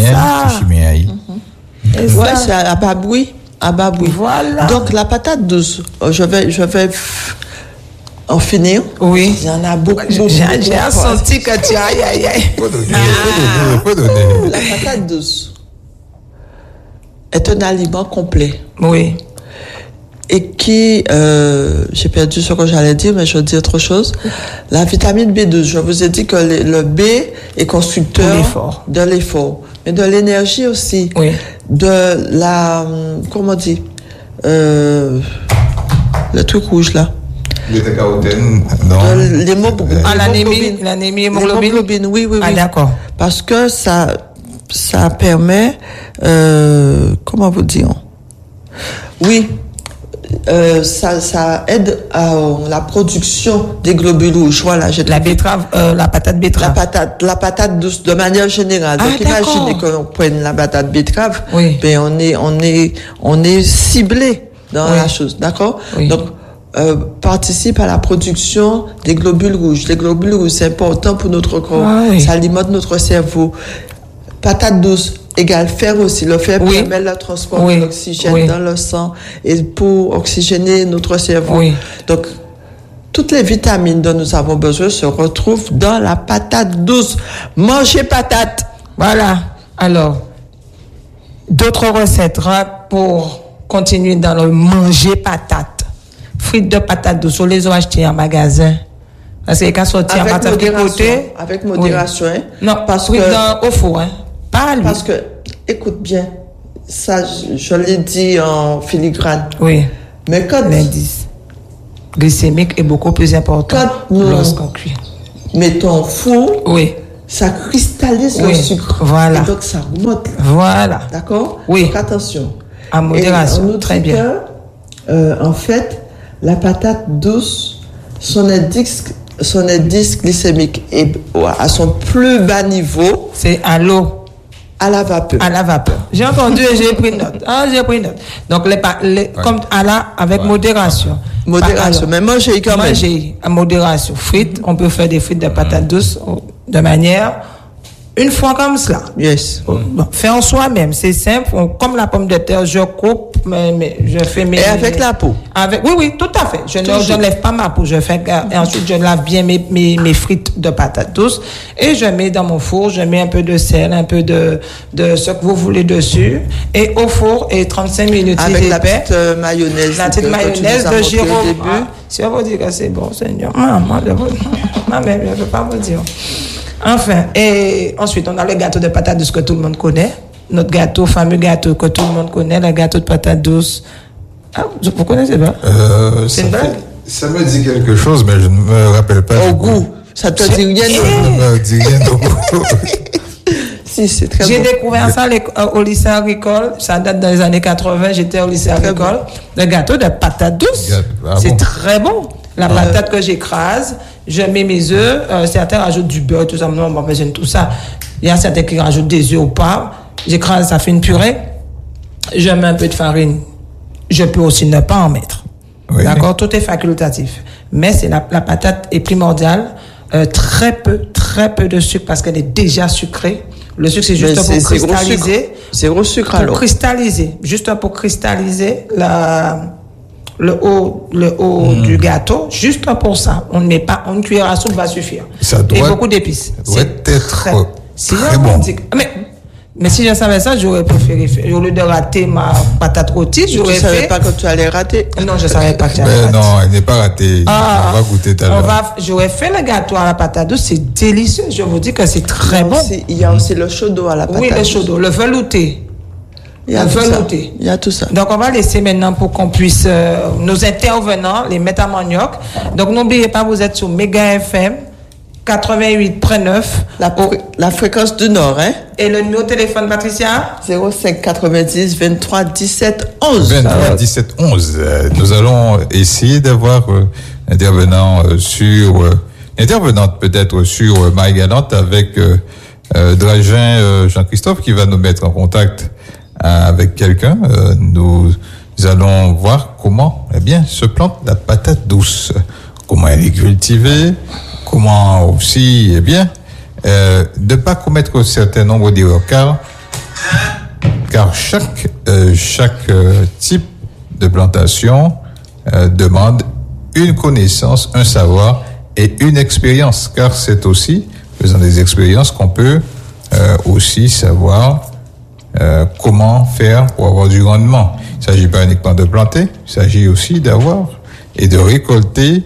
ouais, c'est à baboui. Voilà. Donc, la patate douce, je vais en finir. Oui. Il y en a beaucoup. J'ai senti que tu as... La patate douce est un aliment complet. Oui. Et qui, j'ai perdu ce que j'allais dire, mais je vais dire autre chose. La vitamine B12, je vous ai dit que le B est constructeur de l'effort, mais de l'énergie aussi. Oui. De la, comment on dit, le truc rouge là. L'hémoglobine, non. L'anémie hémoglobine. Oui. Ah, d'accord. Parce que ça permet, comment vous dire? Oui. Ça aide à la production des globules rouges. Voilà, la patate betterave. La patate douce, de manière générale. Donc, imaginez qu'on prenne la patate betterave. Oui. Ben, on est ciblé dans la chose. D'accord? Oui. Donc, participe à la production des globules rouges. Les globules rouges, c'est important pour notre corps. Ça alimente notre cerveau. Patate douce égale fer aussi. Le fer permet le transport de l'oxygène dans le sang et pour oxygéner notre cerveau. Donc, toutes les vitamines dont nous avons besoin se retrouvent dans la patate douce. Mangez patate. Voilà. Alors, d'autres recettes pour continuer dans le manger patate. frites de patates douces, on les a achetées en magasin. Parce qu'il y a sorti à partir de côté. Avec modération, oui. Hein? Non, parce que au four, hein. Pas à lui. Parce que, écoute bien, ça, je l'ai dit en filigrane. Oui. Mais quand l'indice glycémique est beaucoup plus important lorsqu'on cuit. Mettons au four. Oui. Ça cristallise le sucre. Voilà. Et donc ça remonte. Voilà. D'accord? Oui. Donc attention. À modération. Et on nous très dit bien. Que, en fait, la patate douce, son indice glycémique est à son plus bas niveau. C'est à l'eau. À la vapeur. À la vapeur. J'ai entendu et j'ai pris note. J'ai pris note. Donc, comme à la, avec modération. Modération. Mais manger quand même. Manger à modération. Frites, on peut faire des frites de patates douces de manière, une fois comme cela. Yes. Bon, fait en soi-même. C'est simple. Comme la pomme de terre, je coupe, mais je fais mes. Et avec la peau. Oui, tout à fait. Je ne lève pas ma peau. Et ensuite, je lave bien mes frites de patates douces et je mets dans mon four. Je mets un peu de sel, un peu de ce que vous voulez dessus. Et au four, et 35 minutes. Avec la petite mayonnaise. La petite mayonnaise de Giraud. Si on vous dit que c'est bon, Seigneur. Maman, je ne peux pas vous dire. Enfin, et ensuite, on a le gâteau de patates douces que tout le monde connaît. Notre gâteau, fameux gâteau que tout le monde connaît, le gâteau de patates douces. Ah, vous connaissez pas? C'est une blague? Ça me dit quelque chose, mais je ne me rappelle pas. Au goût. Ça te dit rien? Ça ne me dit rien au goût. Si, c'est très bon. J'ai découvert ça au lycée agricole. Ça date dans les années 80. J'étais au lycée agricole. Le gâteau de patates douces. C'est très bon. La patate que j'écrase, je mets mes œufs. Certains rajoutent du beurre, tout ça. Non, bon, j'aime tout ça. Il y a certains qui rajoutent des œufs au pain. J'écrase, ça fait une purée. Je mets un peu de farine. Je peux aussi ne pas en mettre. Oui. D'accord? Tout est facultatif. Mais c'est la patate est primordiale. Très peu de sucre parce qu'elle est déjà sucrée. Le sucre, c'est juste pour cristalliser. C'est gros sucre alors. Pour cristalliser. Juste pour cristalliser le haut du gâteau. Juste pour ça. On ne met pas, une cuillère à soupe va suffire. Ça doit, et beaucoup d'épices. Ça doit être très bon. Mais si je savais ça, j'aurais préféré faire. Au lieu de rater ma patate rôtie, j'aurais fait. Tu ne savais pas que tu allais rater? Non, je ne savais pas que tu allais rater. Non, elle n'est pas ratée. On va goûter tout à l'heure. J'aurais fait le gâteau à la patate douce, c'est délicieux. Je vous dis que c'est très bon. Il y a aussi le chaud d'eau à la patate douce. Oui, le chaud d'eau, le velouté. Il y a tout ça. Donc, on va laisser maintenant pour qu'on puisse, nos intervenants, les mettre à manioc. Donc, n'oubliez pas, vous êtes sur Méga FM 88.9. La fréquence du Nord, hein? Et le numéro de téléphone, Patricia? 05 90 23 17 11. 23 17 11. Nous allons essayer d'avoir intervenante peut-être sur Marie-Galante avec Dragin Jean-Christophe qui va nous mettre en contact avec quelqu'un. Nous allons voir comment, se plante la patate douce. Comment elle est cultivée, comment aussi, ne pas commettre un certain nombre d'erreurs, car chaque type de plantation demande une connaissance, un savoir et une expérience, car c'est aussi faisant des expériences qu'on peut aussi savoir comment faire pour avoir du rendement. Il ne s'agit pas uniquement de planter, il s'agit aussi d'avoir et de récolter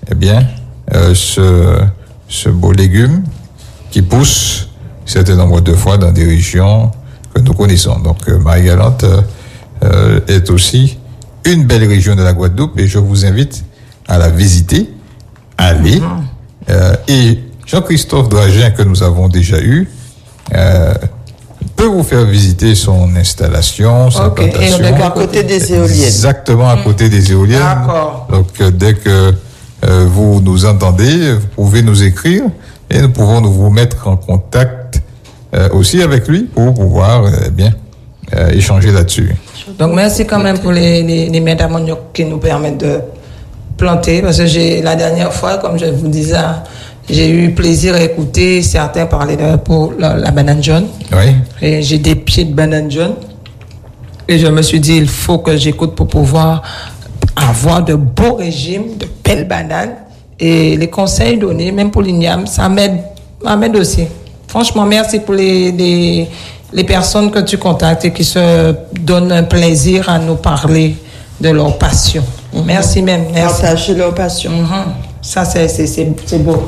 ce beau légume qui pousse un certain nombre de fois dans des régions que nous connaissons. Donc Marie-Galante est aussi une belle région de la Guadeloupe et je vous invite à la visiter, aller. Et Jean-Christophe Dragin, que nous avons déjà eu, peut vous faire visiter son installation, sa plantation. Et à côté des éoliennes. Exactement, à côté des éoliennes. D'accord. Donc, dès que vous nous entendez, vous pouvez nous écrire et nous pouvons vous mettre en contact aussi avec lui pour pouvoir échanger là-dessus. Donc, merci quand même pour les mètres à manioc qui nous permettent de planter, parce que la dernière fois, comme je vous disais, j'ai eu plaisir à écouter certains parler pour la banane jaune. Oui. Et j'ai des pieds de banane jaune. Et je me suis dit, il faut que j'écoute pour pouvoir avoir de beaux régimes, de belles bananes. Et les conseils donnés, même pour l'igname, ça m'aide aussi. Franchement, merci pour les personnes que tu contactes et qui se donnent un plaisir à nous parler de leur passion. Merci même. Merci. Partager leur passion. Ça, c'est beau.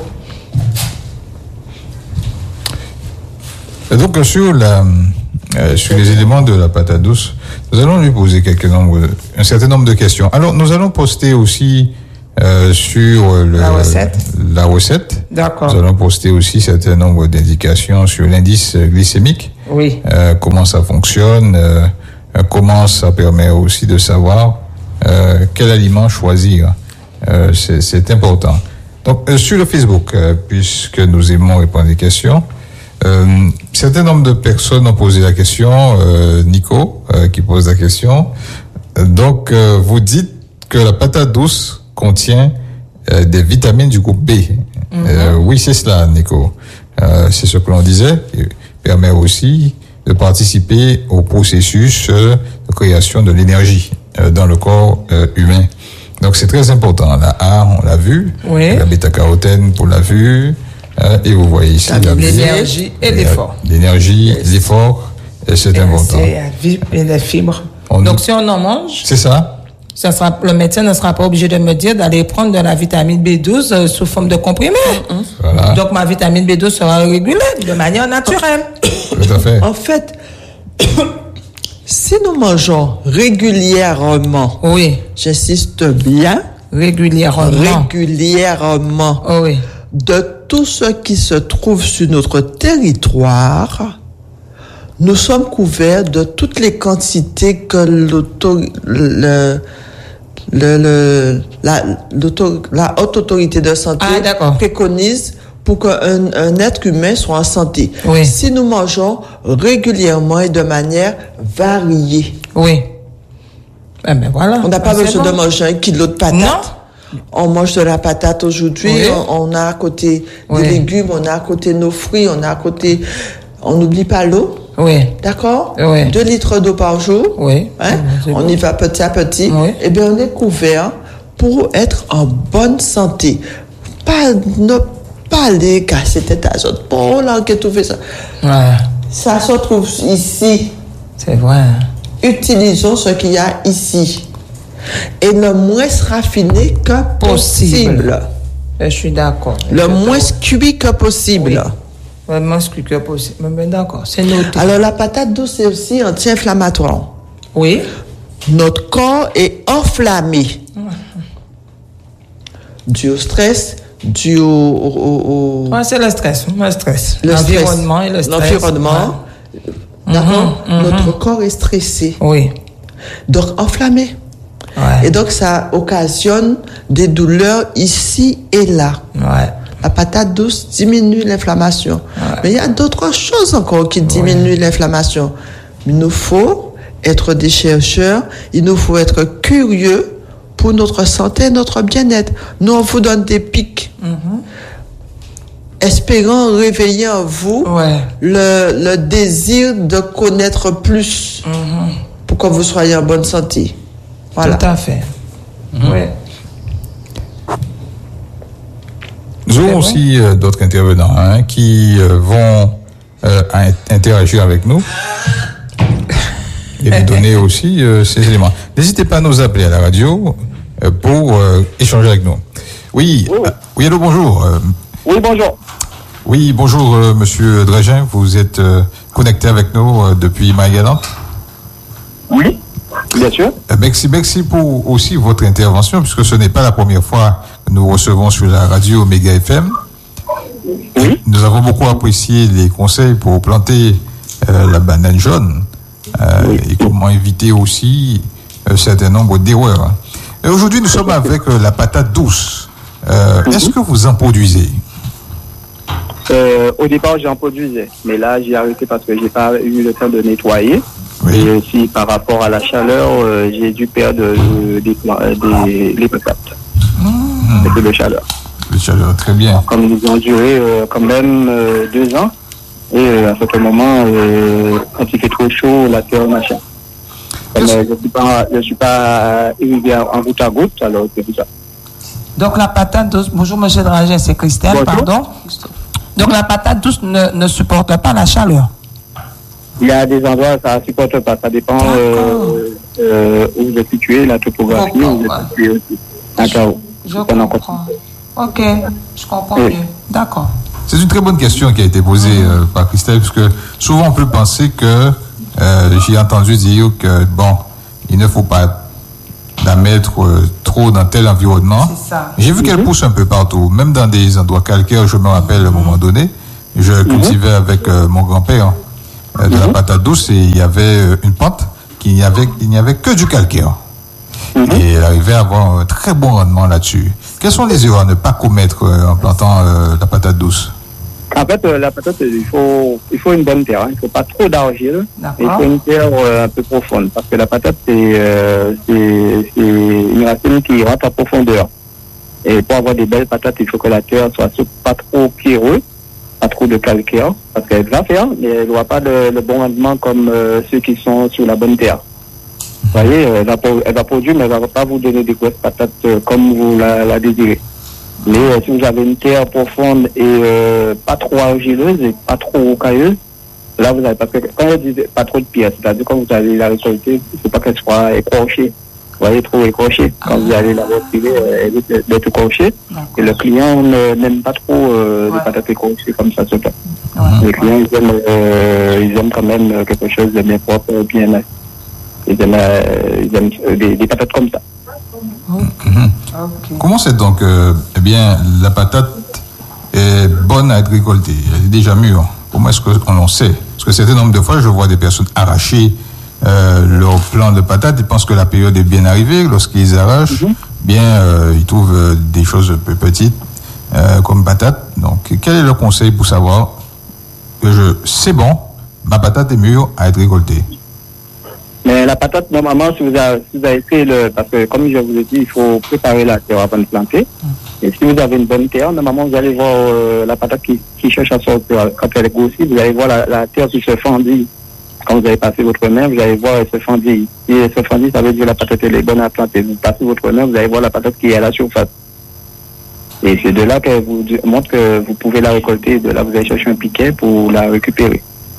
Et donc, sur les éléments de la patate douce, nous allons lui poser un certain nombre de questions. Alors, nous allons poster aussi sur la recette. D'accord. Nous allons poster aussi un certain nombre d'indications sur l'indice glycémique. Oui. Comment ça fonctionne, comment ça permet aussi de savoir quel aliment choisir. C'est important. Donc, sur le Facebook, puisque nous aimons répondre à des questions, certain nombre de personnes ont posé la question, Nico, qui pose la question. Donc, vous dites que la patate douce contient des vitamines du groupe B. Oui, c'est cela, Nico. C'est ce que l'on disait. Il permet aussi de participer au processus de création de l'énergie dans le corps humain. Donc, c'est très important. La A, on l'a vu. Oui. La bêta-carotène, on l'a vu. Et vous voyez ici l'énergie et l'effort. L'énergie, l'effort, c'est important. Et les fibres. Donc, si on en mange, c'est ça. Le médecin ne sera pas obligé de me dire d'aller prendre de la vitamine B12 sous forme de comprimé. Voilà. Donc, ma vitamine B12 sera régulée de manière naturelle. Tout à fait. En fait, si nous mangeons régulièrement, oui, j'insiste bien, régulièrement, oui, de tout ce qui se trouve sur notre territoire, nous sommes couverts de toutes les quantités que la haute autorité de santé préconise pour qu'un être humain soit en santé. Oui. Si nous mangeons régulièrement et de manière variée. Oui. Eh ben voilà. On n'a pas besoin de manger 1 kilo de patates. Non. On mange de la patate aujourd'hui, oui. On a à côté des légumes, on a à côté nos fruits, on a à côté... On n'oublie pas l'eau. Oui. D'accord? Oui. 2 litres d'eau par jour. Oui. Hein? On y va petit à petit. Oui. Eh bien, on est couvert pour être en bonne santé. Ne pas aller casser tête à autres. Oh là, que tu fais ça. Ouais. Ça se trouve ici. C'est vrai. Utilisons ce qu'il y a ici. Et le moins raffiné que possible. Je suis d'accord. Le moins cuit que possible. Oui. Le moins cuit que possible. Mais d'accord, c'est noté. Alors, la patate douce, c'est aussi anti-inflammatoire. Oui. Notre corps est enflammé. Dû au stress, dû au... Ouais, c'est le stress. L'environnement et le stress. L'environnement. Ouais. D'accord? Notre corps est stressé. Oui. Donc, enflammé. Ouais. Et donc, ça occasionne des douleurs ici et là. Ouais. La patate douce diminue l'inflammation. Ouais. Mais il y a d'autres choses encore qui diminuent l'inflammation. Il nous faut être des chercheurs, il nous faut être curieux pour notre santé et notre bien-être. Nous, on vous donne des pics. Espérant réveiller en vous le désir de connaître plus pour que vous soyez en bonne santé. Voilà. Tout à fait. Oui. Nous avons aussi d'autres intervenants qui vont interagir avec nous et nous donner aussi ces éléments. N'hésitez pas à nous appeler à la radio pour échanger avec nous. Oui, allô, bonjour. Oui, bonjour. Oui, bonjour, monsieur Drégin. Vous êtes connecté avec nous depuis Marie-Galante? Oui, bien sûr. Merci pour aussi votre intervention, puisque ce n'est pas la première fois que nous recevons sur la radio Omega FM. Oui. Nous avons beaucoup apprécié les conseils pour planter la banane jaune et comment éviter aussi un certain nombre d'erreurs. Aujourd'hui, nous sommes avec la patate douce. Est-ce que vous en produisez? Au départ, j'en produisais, mais là, j'ai arrêté parce que j'ai pas eu le temps de nettoyer. Oui. Et aussi, par rapport à la chaleur, j'ai dû perdre les patates. Avec de chaleur. De chaleur, très bien. Comme ils ont duré quand même 2 ans. Et à ce moment, quand il fait trop chaud, la terre, machin. Mais je suis pas irrigué en goutte à goutte, alors c'est tout ça. Donc la patate douce, bonjour monsieur Dragin, c'est Christelle, pardon. Donc la patate douce ne supporte pas la chaleur. Il y a des endroits ça ne supporte pas, ça dépend où vous êtes situé, la topographie, où vous êtes situé aussi. D'accord. Je comprends. Ok, je comprends mieux. D'accord. C'est une très bonne question qui a été posée par Christelle, parce que souvent on peut penser que, j'ai entendu dire que, bon, il ne faut pas la mettre trop dans tel environnement. C'est ça. J'ai vu qu'elle pousse un peu partout, même dans des endroits calcaires. Je me rappelle à un moment donné, je cultivais avec mon grand-père de la patate douce et il y avait une pente il n'y avait que du calcaire. Et elle arrivait à avoir un très bon rendement là-dessus. Quelles sont les erreurs à ne pas commettre en plantant la patate douce? En fait, la patate, il faut une bonne terre. Il ne faut pas trop d'argile. Il faut une terre un peu profonde. Parce que la patate, c'est une racine qui rentre à profondeur. Et pour avoir des belles patates, il faut que la terre soit pas trop pierreuse, pas trop de calcaire. Parce qu'elle va faire, mais elle n'aura pas le bon rendement comme ceux qui sont sur la bonne terre. Vous voyez, elle va produire, mais elle ne va pas vous donner des grosses patates comme vous la désirez. Mais si vous avez une terre profonde et pas trop argileuse et pas trop rocailleuse, là vous avez, parce que quand je dis pas trop de pierre, c'est-à-dire quand vous allez la récolter, il ne faut pas qu'elle soit écorchée. Vous voyez, trop écorchée. Quand vous allez la retirer, elle est d'être écorchée. Et le client n'aime pas trop les patates écorchées comme ça se fait. Les clients, ils aiment quand même quelque chose de bien propre, bien nice. Ils aiment des patates comme ça. Comment c'est donc, la patate est bonne à être récoltée? Elle est déjà mûre. Comment est-ce qu'on en sait? Parce que certains nombre de fois, je vois des personnes arracher leur plant de patate. Ils pensent que la période est bien arrivée. Lorsqu'ils arrachent, ils trouvent des choses un peu petites comme patate. Donc, quel est le conseil pour savoir que c'est bon, ma patate est mûre à être récoltée? Mais la patate, normalement, si vous avez fait parce que comme je vous ai dit, il faut préparer la terre avant de planter. Et si vous avez une bonne terre, normalement, vous allez voir la patate qui cherche à sortir. Quand elle est grossie, vous allez voir la terre qui se fendit. Quand vous avez passé votre main, vous allez voir elle se fendit. Si elle se fendit, ça veut dire que la patate elle est bonne à planter. Vous passez votre main, vous allez voir la patate qui est à la surface. Et c'est de là qu'elle vous montre que vous pouvez la récolter. De là, vous allez chercher un piquet pour la récupérer.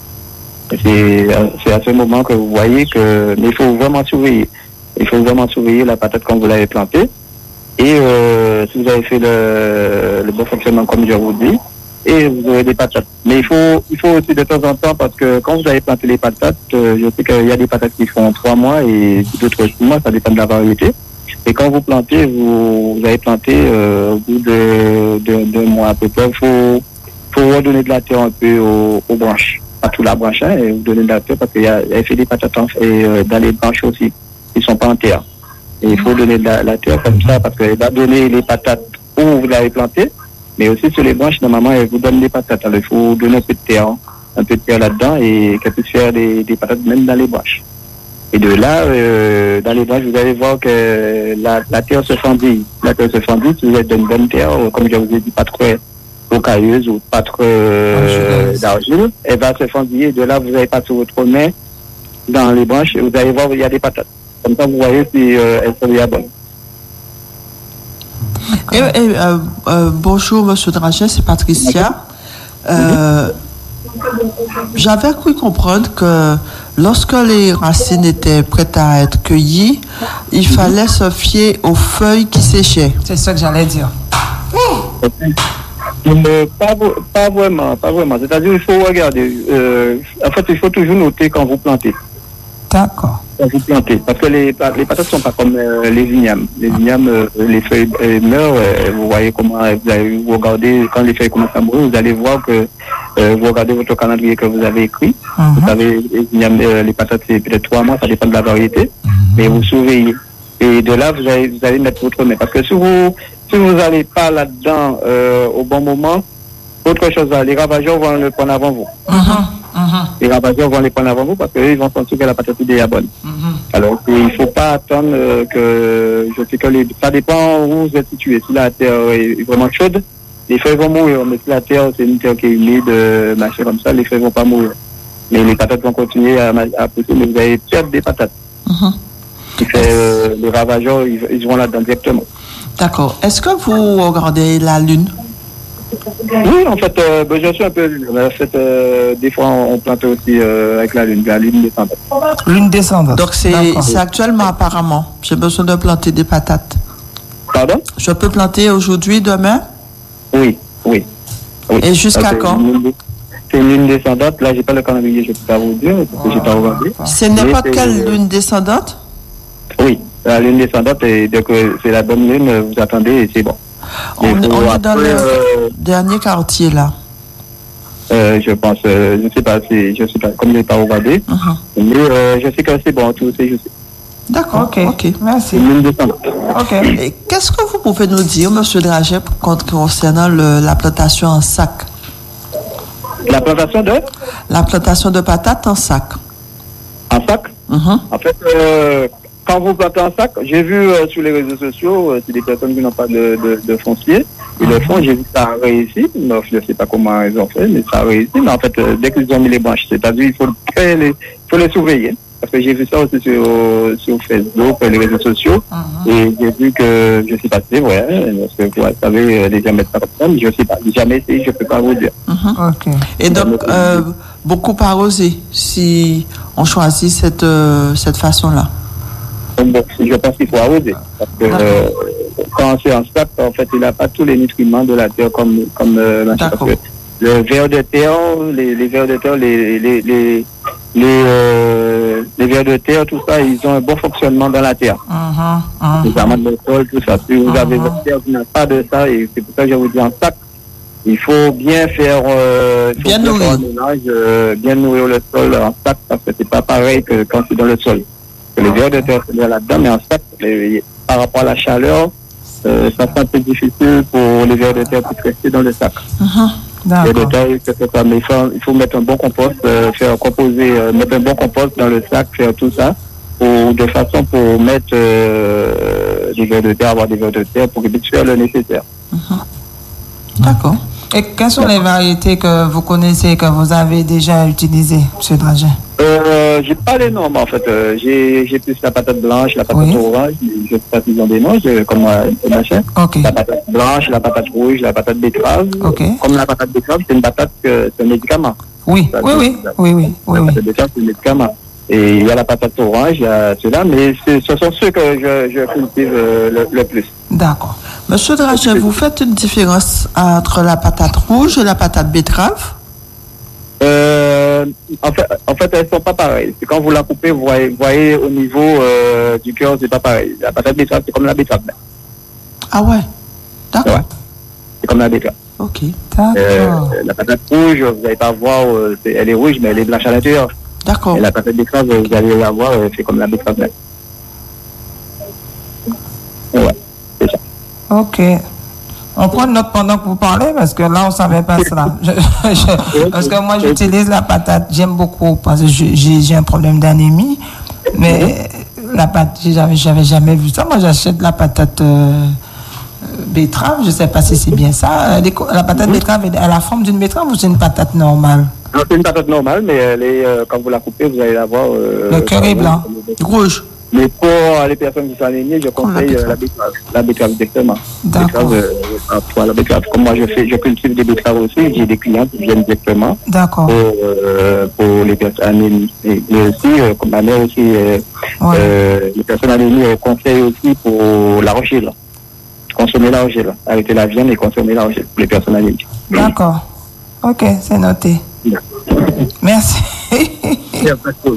C'est à ce moment que vous voyez que, mais il faut vraiment surveiller. Il faut vraiment surveiller la patate quand vous l'avez plantée. Et si vous avez fait le bon fonctionnement comme je vous dis, et vous aurez des patates. Mais il faut aussi de temps en temps, parce que quand vous avez planté les patates, je sais qu'il y a des patates qui font 3 mois et d'autres 6 mois, ça dépend de la variété. Et quand vous plantez, vous avez planté au bout de 2 mois à peu près, il faut redonner de la terre un peu aux branches. Pas toute la branche, et vous donnez de la terre parce qu'il y a fait des patates dans les branches aussi. Ils ne sont pas en terre. Et il faut donner de la terre comme ça parce qu'elle va donner les patates où vous l'avez planté, mais aussi sur les branches, normalement, elle vous donne les patates. Alors il faut donner un peu de terre là-dedans et qu'elle puisse faire des patates même dans les branches. Et de là, dans les branches, vous allez voir que la terre se fendit. La terre se fendit, si vous êtes dans une bonne terre, comme je vous ai dit, pas trop rocailleuse ou pas trop d'argile, elle va se fendiller. De là, vous allez passer votre main dans les branches et vous allez voir il y a des patates. Comme ça, vous voyez si elles sont bien bonnes. Bonjour, Monsieur Drachet, c'est Patricia. J'avais cru comprendre que lorsque les racines étaient prêtes à être cueillies, il fallait se fier aux feuilles qui séchaient. C'est ça que j'allais dire. Pas vraiment. C'est-à-dire il faut regarder. En fait, il faut toujours noter quand vous plantez. D'accord. Quand vous plantez. Parce que les patates ne sont pas comme les ignames. Les ignames, les feuilles meurent. Vous voyez comment vous regardez, quand les feuilles commencent à mourir, vous allez voir que vous regardez votre calendrier que vous avez écrit. Vous savez, les ignames, les patates, c'est peut-être 3 mois, ça dépend de la variété. Mais vous surveillez. Et de là, vous allez mettre votre main. Parce que si vous n'allez pas là-dedans au bon moment, autre chose, les ravageurs vont le prendre avant vous. Les ravageurs vont les prendre avant vous parce qu'eux, ils vont sentir que la patate est déjà bonne. Alors, il ne faut pas attendre que, je sais que ça dépend où vous êtes situé. Si la terre est vraiment chaude, les feuilles vont mourir. Mais si la terre, c'est une terre qui est humide, machin comme ça, les feuilles ne vont pas mourir. Mais les patates vont continuer à pousser, mais vous allez perdre des patates. Les ravageurs, ils vont là-dedans directement. D'accord. Est-ce que vous regardez la lune? Oui, en fait, je suis un peu lune. En fait, des fois, on plante aussi avec la lune descendante. Lune descendante. Donc, c'est actuellement, apparemment. J'ai besoin de planter des patates. Pardon? Je peux planter aujourd'hui, demain? Oui. Et jusqu'à quand? C'est une lune descendante. Là, j'ai pas le calendrier, je peux pas vous dire, parce que j'ai pas regardé. C'est n'importe quelle lune descendante? Oui, la lune descendante, et dès que c'est la bonne lune, vous attendez et c'est bon. On est dans le dernier quartier, là. Je pense, je ne sais pas, comme je n'ai pas regardé, mais je sais que c'est bon, tout c'est juste. D'accord, ok. Merci. Ok. Et qu'est-ce que vous pouvez nous dire, M. Draget, concernant la plantation en sac? La plantation de? La plantation de patates en sac. En sac? En fait, quand vous plantez en sac, j'ai vu sur les réseaux sociaux, c'est des personnes qui n'ont pas de foncier, ils le font, j'ai vu que ça a réussi. Non, je ne sais pas comment ils ont fait, mais ça a réussi. Mais en fait, dès qu'ils ont mis les branches, c'est-à-dire il faut les surveiller. Parce que j'ai vu ça aussi sur Facebook, les réseaux sociaux, et j'ai vu que, je ne sais pas si c'est vrai, parce que vous savez, les gens mettent ça comme ça, mais je ne sais pas, jamais essayé, je ne peux pas vous dire. Et donc, beaucoup arroser si on choisit cette façon-là. Bon, je pense qu'il faut arroser, parce que quand c'est en sac, en fait, il n'a pas tous les nutriments de la terre comme parce que le ver de terre, les vers de terre, les vers de terre, tout ça, ils ont un bon fonctionnement dans la terre. Les amandes de sol, tout ça. Si vous avez votre terre qui n'a pas de ça, et c'est pour ça que je vous dis en sac, il faut bien faire bien nourrir un ménage, bien nourrir le sol en sac, parce que c'est pas pareil que quand c'est dans le sol. Les vers de terre, c'est là-dedans, mais en sac, par rapport à la chaleur, ça sera un peu difficile pour les vers de terre pour rester dans le sac. Les détails, c'est ça, mais il faut mettre un bon compost, faire composer, mettre un bon compost dans le sac, faire tout ça, de façon pour mettre des vers de terre, avoir des vers de terre pour faire le nécessaire. D'accord. Et quelles sont les variétés que vous connaissez, que vous avez déjà utilisées, M. Draget? J'ai pas les noms, en fait. J'ai plus la patate blanche, la patate orange, je sais pas s'ils ont des noms, comme machin. La patate blanche, la patate rouge, la patate betterave. Comme la patate betterave, c'est une patate, c'est un médicament. Oui. La patate betterave, c'est un médicament. Et il y a la patate orange, il y a ceux-là, mais ce sont ceux que je cultive le plus. D'accord. Monsieur Draget, vous faites une différence entre la patate rouge et la patate betterave? En fait, elles sont pas pareilles. C'est quand vous la coupez, vous voyez au niveau du cœur, c'est pas pareil. La patate betterave, c'est comme la betterave. Ah ouais. D'accord. Ouais. C'est comme la betterave. Ok. D'accord. La patate rouge, vous n'allez pas voir, elle est rouge, mais elle est blanche à l'intérieur. D'accord. Et la patate betterave, vous allez la voir, c'est comme la betterave. Ouais, c'est ça. Ok. On prend note pendant que vous parlez, parce que là, on ne savait pas cela. Parce que moi, j'utilise la patate, j'aime beaucoup, parce que j'ai un problème d'anémie, mais la patate, j'avais jamais vu ça. Moi, j'achète la patate betterave, je ne sais pas si c'est bien ça. La patate betterave, elle a la forme d'une betterave ou c'est une patate normale? Non, c'est une patate normale, mais elle est, quand vous la coupez, vous allez la voir. Le cœur est blanc. Rouge. Mais pour les personnes qui sont anémiées, je conseille la betterave directement. D'accord. La betterave, comme moi je cultive des betteraves aussi, j'ai des clients qui viennent directement. D'accord. Pour les personnes anémies. Et aussi, comme ma mère aussi, les personnes anémies conseillent aussi pour la rochelle. Consommer la rochelle. Arrêter la viande et consommer la rochelle pour les personnes anémies. D'accord. Ok, c'est noté. Merci. Y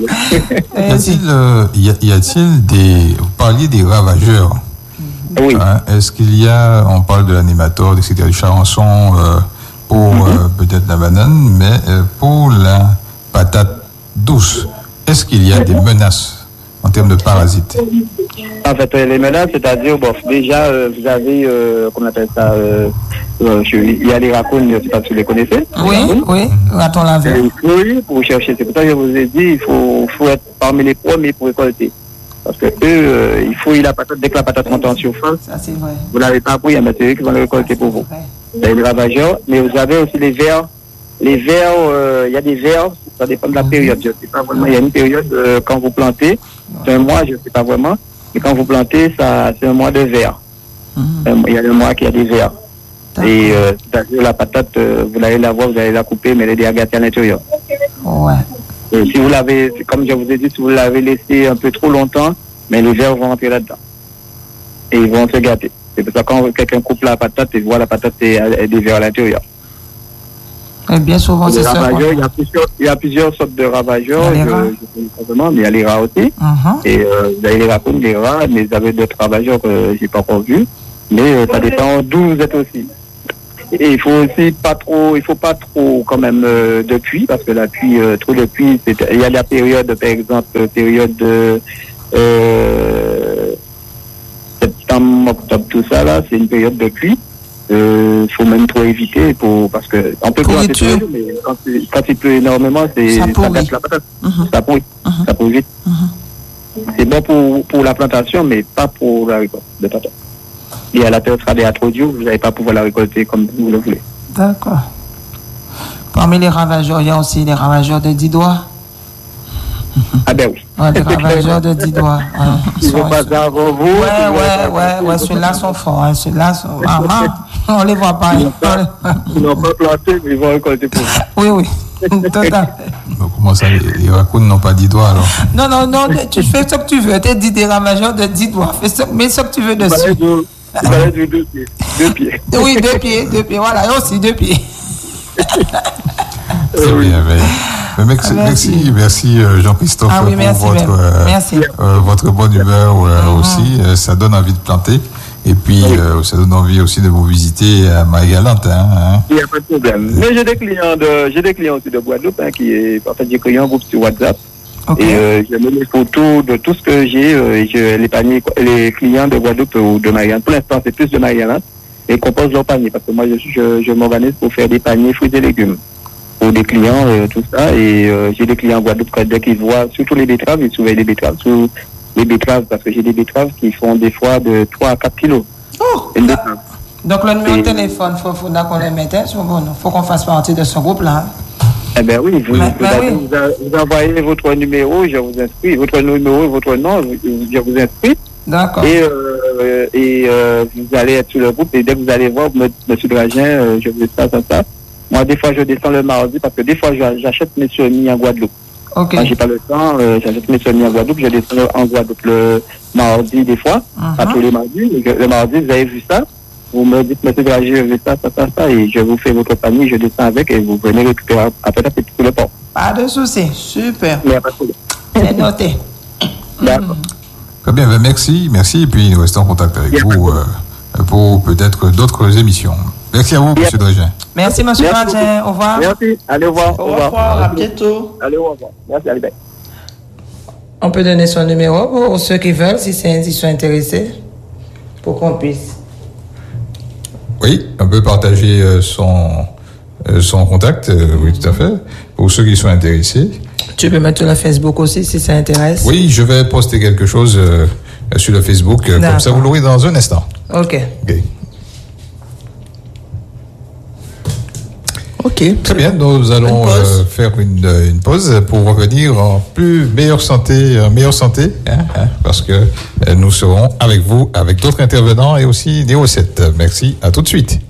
a-t-il vous parliez des ravageurs. Oui. Est-ce qu'il y a, on parle de l'animateur, etc., du charançon pour peut-être la banane, mais pour la patate douce, est-ce qu'il y a des menaces en termes de parasites? En fait, les menaces, c'est-à-dire, déjà, vous avez, comment on appelle ça, il y a les raccoons, je ne sais pas si vous les connaissez. Oui, raton laveur. Oui, pour chercher. C'est pour ça que je vous ai dit, il faut être parmi les premiers pour récolter. Parce que eux, il fouillent la patate, dès que la patate monte en surface. Ça, c'est vrai. Vous ne l'avez pas pris, mais c'est eux qui vont le récolter pour vous. Vous avez les ravageurs, mais vous avez aussi les vers. Les vers, il y a des vers, ça dépend de la période. Je ne sais pas vraiment, il y a une période quand vous plantez, c'est un mois, je ne sais pas vraiment, mais quand vous plantez, c'est un mois de vers. Il y a le mois qui a des vers. Et la patate, vous allez la voir, vous allez la couper, mais elle est gâtée à l'intérieur. Ouais. Et si vous l'avez, comme je vous ai dit, si vous l'avez laissé un peu trop longtemps, mais les vers vont rentrer là-dedans. Et ils vont se gâter. C'est pour ça que quand quelqu'un coupe la patate, il voit la patate et des vers à l'intérieur. Et bien souvent, c'est ça. Il y a plusieurs sortes de ravageurs. Mais il y a les rats aussi. Et vous avez les raccoons, les rats, mais vous avez d'autres ravageurs que je n'ai pas encore vus. Mais ça dépend d'où vous êtes aussi. Et il faut pas trop quand même de pluie, parce que la pluie, trop de pluie, il y a la période, par exemple, période de septembre, octobre, tout ça là, c'est une période de pluie. Faut même trop éviter parce que on peut planter tout, mais quand il pleut énormément, ça gâte la patate. Ça pourrit vite. C'est bon pour la plantation, mais pas pour la récolte de patate. Et à la terre sera à trop dur, vous n'allez pas pouvoir la récolter comme vous le voulez. D'accord. Parmi les ravageurs, il y a aussi les ravageurs de 10 doigts. Ah ben oui. Ouais, les ravageurs de 10 doigts. Ils vont passer avant vous. Ouais, ceux-là sont forts. Hein. Ceux-là sont... on les voit pas. Ils n'ont pas planté, mais ils vont récolter pour vous. Oui. Total. Comment ça, les raccoons n'ont pas 10 doigts alors? Non, tu fais ce que tu veux. Tu dis des ravageurs de 10 doigts. Mets ce que tu veux dessus. Il fallait de 2 pieds. 2 pieds. Oui, 2 pieds. Voilà, et aussi 2 pieds. C'est bien, merci Jean-Christophe pour votre bonne humeur aussi. Ça donne envie de planter. Et puis, ça donne envie aussi de vous visiter à Marie-Galante. Il n'y a pas de problème. Mais j'ai des clients aussi de Guadeloupe qui j'ai créé un groupe sur WhatsApp. Okay. Et je mets les photos de tout ce que j'ai, les clients de Guadeloupe ou de Marie-Galante. Pour l'instant, c'est plus de Marie-Galante. Et composent leur panier. Parce que moi, je m'organise pour faire des paniers fruits et légumes pour des clients, tout ça. Et j'ai des clients en Guadeloupe, dès qu'ils voient, surtout les betteraves, ils surveillent les betteraves. Les betteraves, parce que j'ai des betteraves qui font des fois de 3 à 4 kilos. Oh. Donc le numéro de téléphone, il faut qu'on les mette. Il faut qu'on fasse partie de ce groupe-là. Eh bien oui, vous envoyez votre numéro, je vous inscris, votre numéro et votre nom, je vous inscris. D'accord. Et vous allez être sur le groupe et dès que vous allez voir, monsieur Dragin, je vous dis ça. Moi, des fois, je descends le mardi parce que des fois, j'achète mes semis en Guadeloupe. Okay. Quand j'ai pas le temps, j'achète mes semis en Guadeloupe, je descends en Guadeloupe le mardi des fois, pas tous les mardis. Le mardi, vous avez vu ça, vous me dites, monsieur Dragin, je veux ça, et je vous fais votre panier, je descends avec et vous venez récupérer après ça, c'est tout le port. Pas de souci, super. Mais il n'y a pas de problème. C'est noté. D'accord. Très bien, merci, et puis nous restons en contact avec vous pour peut-être d'autres émissions. Merci à vous, monsieur Dragin. Merci, monsieur Dragin. Au revoir. Merci. Allez, au revoir. Au revoir. À bientôt. Allez, au revoir. Merci, allez, bye. On peut donner son numéro pour ceux qui veulent, s'ils sont intéressés, pour qu'on puisse. Oui, on peut partager son contact, oui, tout à fait, pour ceux qui sont intéressés. Tu peux mettre sur le Facebook aussi, si ça intéresse. Oui, je vais poster quelque chose sur le Facebook, comme ça vous l'aurez dans un instant. Ok. Très bien, nous allons faire une pause pour revenir en meilleure santé, parce que nous serons avec vous, avec d'autres intervenants et aussi des recettes. Merci, à tout de suite.